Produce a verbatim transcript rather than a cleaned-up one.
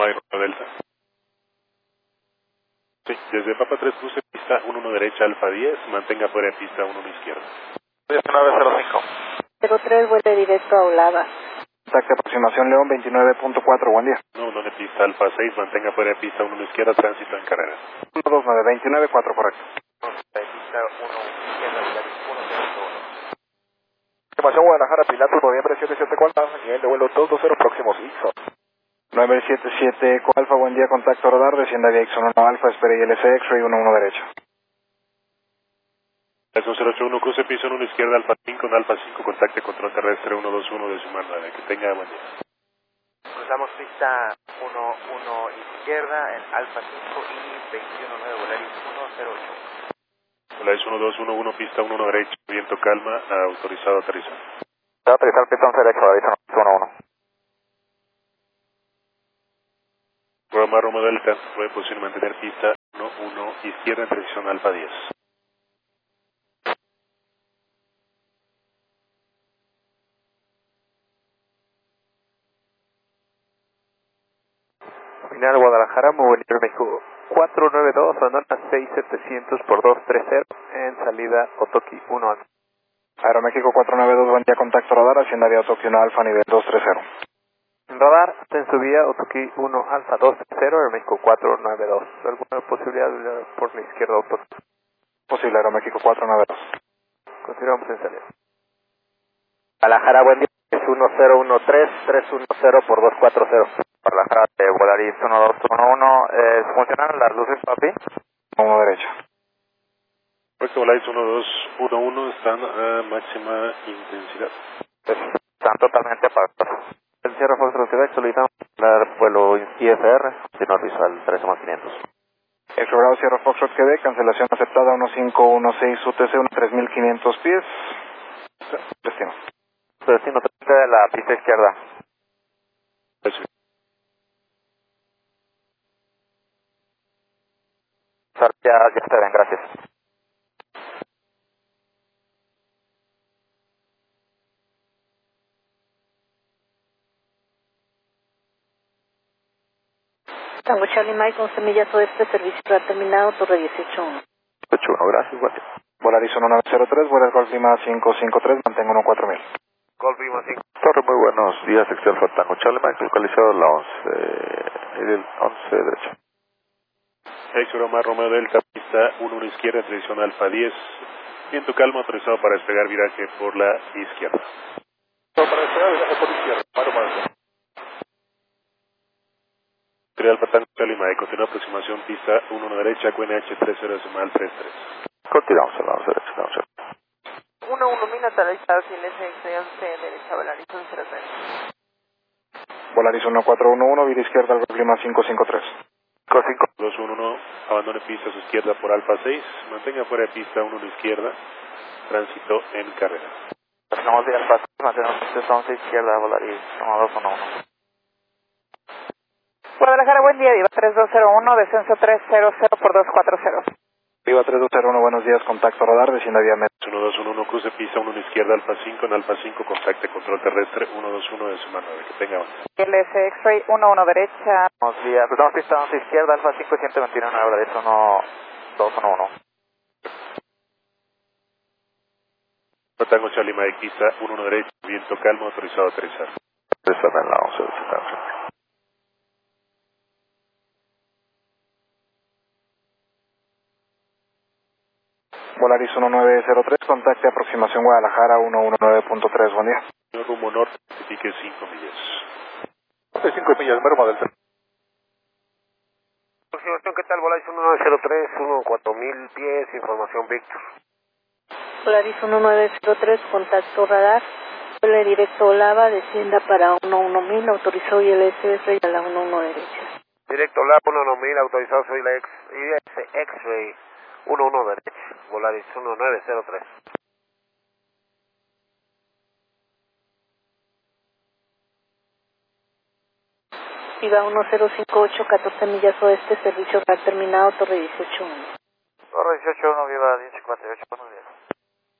Mike Delta. Sí, desde Papa tres cruce pista uno uno derecha Alfa diez, mantenga fuera de pista uno uno izquierda. diecinueve cero cinco. cero tres, vuelve directo a Olava. Contacte aproximación León veintinueve punto cuatro, buen día. uno uno de pista Alfa seis, mantenga fuera de pista uno uno izquierda, tránsito en carrera. uno dos nueve, veintinueve cuatro, correcto. Pista uno izquierda, uno cero uno. Información Guadalajara, Pilato, noviembre siete siete cuatro, nivel de vuelo dos dos cero, próximos I S O. nueve siete siete Eco Alfa, buen día, contacto radar, descienda vía X uno Alfa, espere I L C X-Ray uno uno derecha. uno cero ocho uno, cruce piso uno izquierda Alfa cinco, en Alfa cinco, contacte control terrestre uno dos uno decimal nueve, que tenga buen día. Cruzamos pista uno uno izquierda en Alfa cinco y veintiuno nueve, Volaris uno cero ocho. Volaris uno dos uno uno, pista uno uno derecha, viento calma, autorizado a aterrizar. Va a aterrizar pista once derecha, Volaris uno uno. Programa Roma Delta, puede posición mantener pista uno uno izquierda en dirección Alfa diez. Final Guadalajara, Movilidad México cuatro nueve dos, Sonata seis setecientos por dos tres cero, en salida Otoki uno Alfa. Aeroméxico cuatro nueve dos, buen día, contacto radar, hacienda vía Otoki uno Alfa, nivel dos tres cero. Radar, en su vía Otoki uno Alfa dos cero, Aeroméxico cuatro nueve dos. ¿Alguna posibilidad de por la izquierda Otoki? Posible, Aeroméxico cuatro nueve dos. Continuamos en salida. Guadalajara, buen día, es uno cero uno tres, tres uno cero por dos cuatro cero. Guadalajara, de Volaris uno dos uno uno, eh, ¿funcionan las luces, papi? uno derecha. Puesto Volaris uno dos uno uno, están a máxima intensidad. Están totalmente apagados. El Sierra Foxtrot Quebec, solicitamos el vuelo I F R, Sinor Visual trece más quinientos. Explorado Sierra Foxtrot Quebec, cancelación aceptada uno cinco uno seis U T C, tres mil quinientos pies. Destino. Destino de la pista izquierda. Eso. Ya, ya está bien, gracias. Tango Charlie Mike, once millas oeste, servicio terminado, Torre dieciocho uno. dieciocho uno, gracias, gracias. Volaris uno nueve cero tres, vuela Golf Lima cinco cinco tres, mantengo uno cuatro mil. Golf Lima cinco. Torre, muy buenos días, sección Tango Charlie Mike, localizado la once, el once derecha. Explorama Romeo Delta, pista uno uno izquierda en dirección Alfa diez, viento calma, autorizado para despegar viraje por la izquierda. Para despegar viraje por izquierda, paro más. Alfa Tango Charlie Mike, continúa aproximación pista uno uno derecha, Q N H tres cero decimal tres tres. Continuamos a la once derecha, vamos a ver. uno uno mil aterrizado, I L C X once derecha, Volaris uno cero tres. Volaris uno cuatro uno uno, vía izquierda al Golf Lima cinco cinco tres. cinco dos uno uno, abandone pista a su izquierda por Alfa seis, mantenga fuera de pista uno uno izquierda, tránsito en carrera. Estamos de Alfa, mantenemos pista once izquierda, Volaris uno dos uno uno. Guadalajara, buen día, Viva tres dos cero uno, descenso tres cero cero por dos cuatro cero. Viva tres dos cero uno, buenos días, contacto radar, descienda vía Met. uno dos uno uno, cruce pista uno uno izquierda, Alfa cinco, en Alfa cinco, contacte control terrestre uno dos uno decimal nueve, que tenga buen día. I L C X-Ray uno uno derecha. Buenos días, cruzamos pista once izquierda, Alfa cinco, ciento veintiuno, Volaris uno dos uno uno. Tango Charlie Mike, pista uno uno derecha, viento calmo, autorizado a aterrizar. Están en la once derecha. Volaris uno nueve cero tres, contacte aproximación Guadalajara uno uno nueve punto tres, buen día. Rumbo norte, pique cinco millas. cinco millas, Merma Delta. Aproximación, ¿qué tal? Volaris uno nueve cero tres, uno cuatro mil pies, información Víctor. Volaris uno nueve cero tres, contacto radar, vuele directo Olava, descienda para uno uno mil, autorizado I L C X-Ray a la uno uno derecha. Directo Olava, uno uno mil, autorizado soy la I L C X-Ray uno uno derecha, Volaris uno nueve cero tres. Viva uno cero cinco ocho, catorce millas oeste, servicio radar terminado, Torre dieciocho uno. Torre dieciocho uno, Viva diez cuarenta y ocho, buenos días.